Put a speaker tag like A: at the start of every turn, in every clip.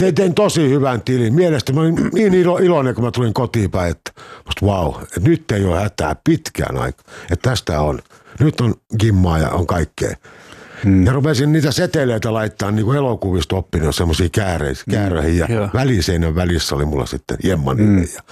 A: Tein tosi hyvän tilin. Mielestäni mä olin niin iloinen, kun mä tulin kotiin päin, että että nyt ei ole hätää pitkään aikaa. Että tästä on. Nyt on gimmaa ja on kaikkea. Ja rupesin niitä seteleitä laittaa niin kuin elokuvista oppinut, semmoisia kääröihin ja väliseinän välissä oli mulla sitten jemmanille. Ja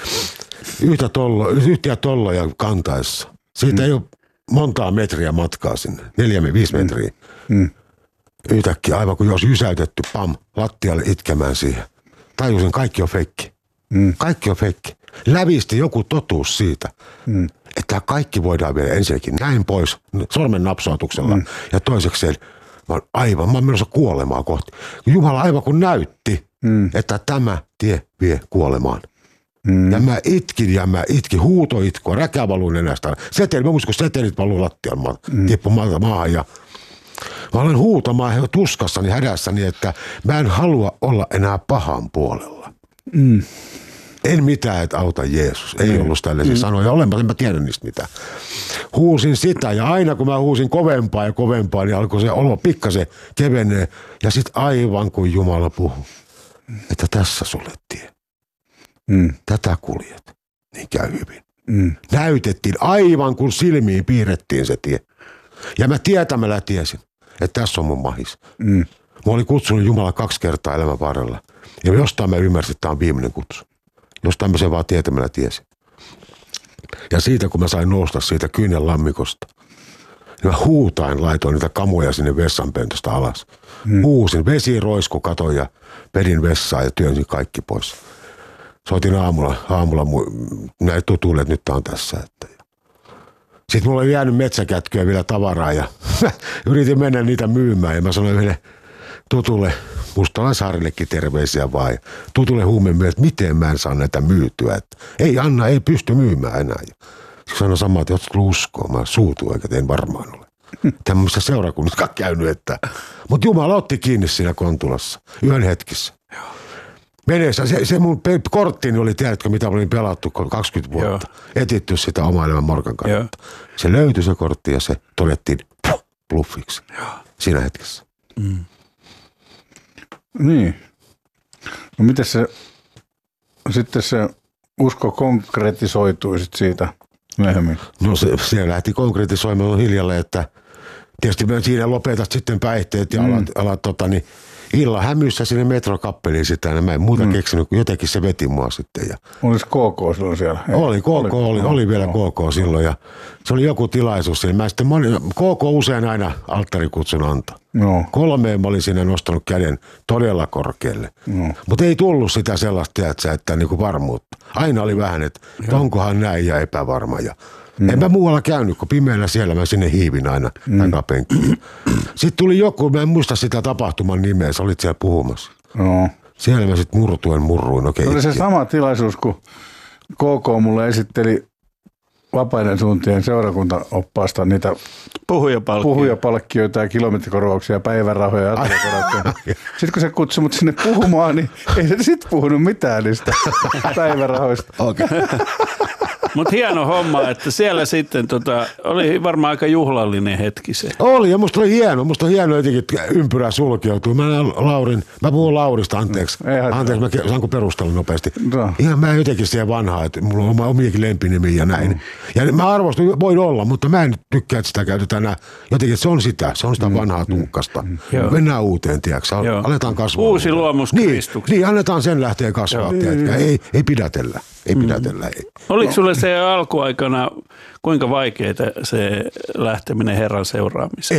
A: yhtä tolloja kantaessa. Siitä ei ole montaa metriä matkaa sinne, 4-5 metriä. Yhtäkkiä aivan kuin jos ysäytetty, lattialle itkemään siihen. Tajusin, kaikki on feikki. Kaikki on feikki. Lävisti joku totuus siitä, että kaikki voidaan vielä ensinnäkin näin pois sormen napsautuksella. Ja toisekseen, mä oon menossa kuolemaa kohti. Jumala aivan kun näytti, että tämä tie vie kuolemaan. Ja mä itkin, huutoitkua, räkä valuu nenästä. Mä muistin, kun setelit valuu lattialle, tippu maahan ja mä olen huutamaan tuskassani, hädässäni, että mä en halua olla enää pahan puolella. En mitään, että auta Jeesus. Ei ollut tällaisia sanoja. En mä tiedä niistä mitään. Huusin sitä ja aina kun mä huusin kovempaa ja kovempaa, niin alkoi se olo pikkasen kevenee. Ja sit aivan kuin Jumala puhui, että tässä sulle tie. Tätä kuljet, niin käy hyvin. Näytettiin aivan kun silmiin piirrettiin se tie. Ja mä tietämällä tiesin, että tässä on mun mahis. Mä olin kutsunut Jumala 2 kertaa elämän varrella. Ja jostain mä ymmärsin, että tämä on viimeinen kutsu. Jostain mä sen vaan tietämällä tiesin. Ja siitä kun mä sain nousta siitä kyynel lammikosta, niin mä huutain laitoin niitä kamuja sinne vessanpöntöstä alas. Huusin, vesi roisku katoin ja pedin vessaan ja työnsin kaikki pois. Soitin aamulla näin tutuille, että nyt tää on tässä. Sitten mulla oli jäänyt metsäkätkyä vielä tavaraa ja yritin mennä niitä myymään ja mä sanoin yhdelle tutulle Mustalaisharillekin terveisiä vaan. Ja tutulle huumemyyjä, että miten mä en saa näitä myytyä. Että ei pysty myymään enää. Sitten sanoi samaa, että ootko uskoa, mä suutuin eikä tein varmaan ole. Tämmöisessä seurakunnassa käynyt, mutta Jumala otti kiinni siinä Kontulassa yhden hetkissä. Menessä, se mun korttini oli, tiedätkö mitä olin pelattu 20 vuotta. Etitty sitä oma elämän Morgan kannalta. Se löytyi se kortti ja se todettiin bluffiksi siinä hetkessä.
B: Niin. No miten se usko konkretisoitui sit siitä myöhemmin?
A: No se lähti konkretisoimaan hiljalle, että tietysti mä siinä lopetat sitten päihteet ja alat illan hämyssä sinne metrokappeliin sitä, ja mä en muuta keksinyt, kun jotenkin se veti mua sitten. Ja
B: olis KK silloin siellä?
A: Oli vielä KK silloin, ja se oli joku tilaisuus siinä. KK usein aina alttarikutsun antaa. 3 mä olin siinä nostanut käden todella korkealle. Mutta ei tullut sitä sellaista, että niinku varmuutta. Aina oli vähän, että onkohan näin ja epävarma. Ja enpä muualla käynyt, kun pimeällä siellä mä sinne hiivin aina takapenkkiin. Sitten tuli joku, mä en muista sitä tapahtuman nimeä, sä olit siellä puhumassa. Siellä mä sitten murruin.
B: Se oli se sama tilaisuus, kun KK mulle esitteli Vapaiden suuntien seurakuntaoppaasta niitä puhujapalkkioita ja kilometrikorvauksia ja päivärahoja ja ateriakorvauksia. Sitten kun se kutsui mut sinne puhumaan, niin ei se sitten puhunut mitään niistä päivärahoista.
C: Mutta hieno homma, että siellä sitten oli varmaan aika juhlallinen hetki se.
A: Oli ja musta oli hieno jotenkin, että ympyrä sulkeutui. Mä puhun Laurista, anteeksi, mä saanko perustella nopeasti. Ihan mä jotenkin siihen vanhaa, että mulla on omiakin lempinimiä ja näin. Ja mä arvostan, voin olla, mutta mä en tykkää, että sitä käytetään enää. Jotenkin se on sitä vanhaa tunkkasta. Mennään uuteen, tiedätkö? Aletaan kasvaa.
C: Uusi luomus Kristuksen.
A: Niin, annetaan sen lähteä kasvaa, ei pidätellä.
C: Oliko sulle se alkuaikana kuinka vaikeaa se lähteminen Herran seuraamiseen?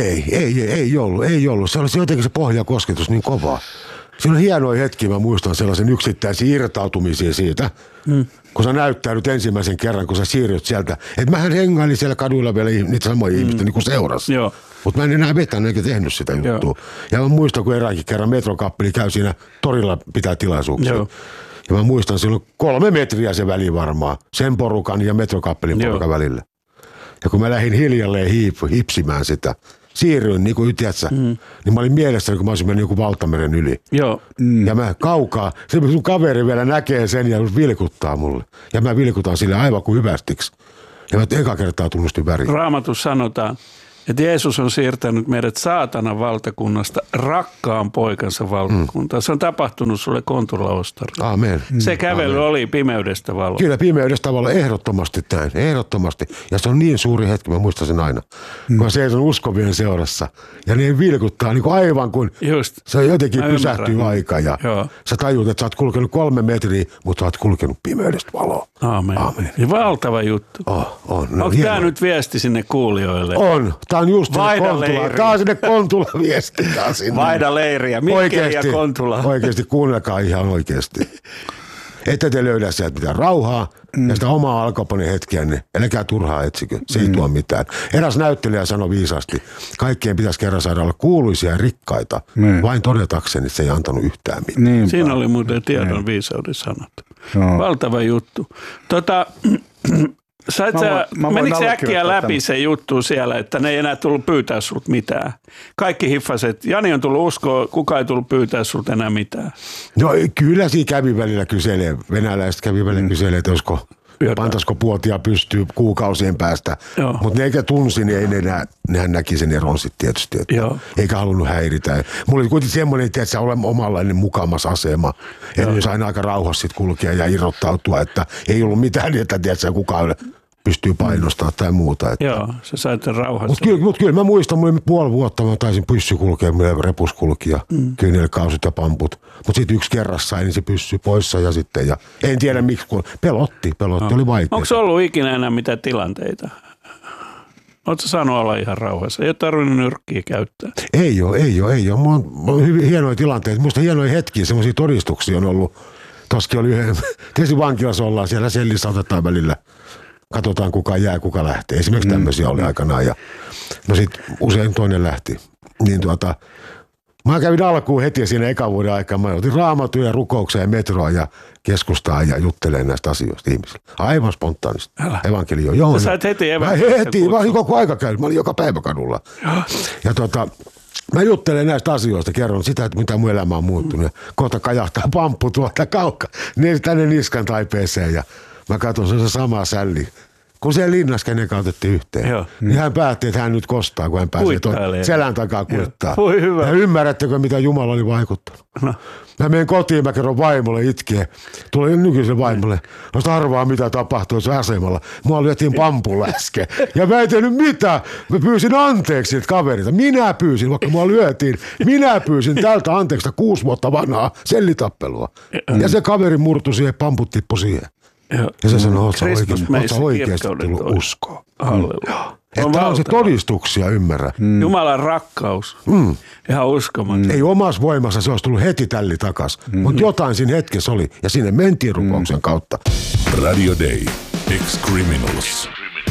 A: Ei ollut. Se oli jotenkin se pohjakosketus niin kovaa. Siinä on hienoja hetkiä, mä muistan sellaisen yksittäisiä irtautumisia siitä, kun sä näyttäydyt ensimmäisen kerran, kun sä siirryt sieltä. Että mähän hengailin siellä kaduilla vielä niitä samoja ihmistä niin kuin seurasi. Mutta mä en enää vetänyt eikä tehnyt sitä juttua. Ja mä muistan, kun eräänkin kerran metrokappeli käy siinä torilla pitää tilaisuuksia. Ja mä muistan silloin 3 metriä se väli varmaan, sen porukan ja metrokappelin porukan välillä. Ja kun mä lähdin hiljalleen hipsimään sitä, siirryin niin kuin tiedätkö, niin mä olin mielessäni, kun mä olisin mennyt joku valtameren yli. Ja mä kaukaa, se sun kaveri vielä näkee sen ja vilkuttaa mulle. Ja mä vilkutan sille aivan kuin hyvästiksi. Ja mä eka kertaa tunnustin väriä.
C: Raamatussa sanotaan, Että Jeesus on siirtänyt meidät saatanan valtakunnasta rakkaan poikansa valtakuntaan. Se on tapahtunut sulle Kontula-Ostarilla.
A: Amen.
C: Se kävely oli pimeydestä valoon.
A: Kyllä pimeydestä valoon ehdottomasti näin, ehdottomasti. Ja se on niin suuri hetki, mä muistan sen aina. Kun mä seison uskovien seurassa ja ne vilkuttaa niin kuin aivan kuin se jotenkin pysähtyy aika. Ja sä tajuut, että sä oot kulkenut 3 metriä, mutta sä oot kulkenut pimeydestä valoon.
C: Amen. Ja valtava juttu. Onko tämä nyt viesti sinne kuulijoille?
A: On. Tämä on just sinne Kontula. Tämä on sinne Kontula viesti.
C: Vaihda leiriä. Mikkeli ja Kontula.
A: Oikeasti, kuunnelkaa ihan oikeasti. Ette te löydä sieltä mitään rauhaa ja sitä omaa alkoponin hetkeä, niin älkää turhaa etsikö. Se ei tuo mitään. Eräs näyttelijä sanoi viisaasti, kaikkien pitäisi kerran saada olla kuuluisia ja rikkaita. Vain todetakseni, että se ei antanut yhtään mitään.
C: Siinä oli muuten tiedon viisauden sanat. Valtava juttu. Menikö se äkkiä läpi se juttu siellä, että ne ei enää tullut pyytää sulta mitään? Kaikki hiffaset. Jani on tullut uskoa, kukaan ei tullut pyytää sulta enää mitään.
A: No kyllä siinä kävi välillä kyselee. Venäläiset kävi välillä kyselee, että pantaisiko puotia pystyy kuukausien päästä. Mutta ne eikä tunsi, niin nehän näki sen eron sitten tietysti. Eikä halunnut häiritä. Mulla oli kuitenkin semmoinen, että sä olen omanlainen mukamas asema. Että sain aika rauhassa sitten kulkea ja irrottautua, että ei ollut mitään, että tiedätkö, kukaan pystyy painostamaan tai muuta. Että.
C: Joo, sä sait sen rauhassa.
A: Mutta kyllä mä muistan, mulla oli 5 vuotta, mä taisin pyssy kulkea, mulla repus kulki ja kyynelkausut ja pamput. Mutta sitten yksi kerrassa sai, niin se pyssy poissa ja sitten, ja en tiedä miksi, kun pelotti, oli vaikeaa.
C: Onko ollut ikinä enää mitään tilanteita? Oletko saanut olla ihan rauhassa? Ei ole tarvinnut nyrkkiä käyttää.
A: Ei ole. Mulla on hyvin hienoja tilanteita. Musta hienoja hetkiä, semmoisia todistuksia on ollut. Toskin oli tietysti vankilassa ollaan siellä sellissä, otetaan välillä. Katsotaan kuka jää, kuka lähtee. Esimerkiksi tämmöisiä oli aikanaan. Ja, no sit usein toinen lähti. Niin mä kävin alkuun heti siinä ekan vuoden aikaa. Mä otin Raamatun ja rukouksen ja metroa ja keskustaa ja juttelen näistä asioista ihmisille. Aivan spontaanisti. Evankelio.
C: Sä sait heti
A: Heti. Mä olin koko aika käynyt. Mä olin joka päivä kadulla. Ja mä juttelen näistä asioista, kerron sitä, että mitä mun elämä on muuttunut. Kohta kajahtaa pamppu tuolta kaukaa. Tänne niskan taipeeseen ja mä katson, se on se sama sälli. Kun siellä linnassa kenen otettiin yhteen, niin hän päätti, että hän nyt kostaa, kun hän pääsee selän takaa kuittaa. Ja ymmärrättekö, mitä Jumala oli vaikuttanut? No. Mä menen kotiin, mä kerron vaimolle itkee. Tulee nykyiselle vaimolle. No arvaa, mitä tapahtui se asemalla. Mua lyötiin pampulla äsken. Ja mä en tehnyt mitään. Mä pyysin anteeksi niitä kaverilta. Minä pyysin, vaikka mua lyötiin. Minä pyysin tältä anteeksi 6 vuotta vanhaa sellitappelua. Ja se kaveri murtui siihen, pamput tippui siihen. Ja se sanoo, että sä oikeasti tullut uskoa. Että on se todistuksia, ymmärrä.
C: Jumalan rakkaus. Ihan uskomaton.
A: Ei omassa voimassa se olisi tullut heti tälli takas. Mutta jotain siinä hetkessä oli. Ja sinne mentiin rukouksen kautta.
D: Radio Day. Ex-Criminals.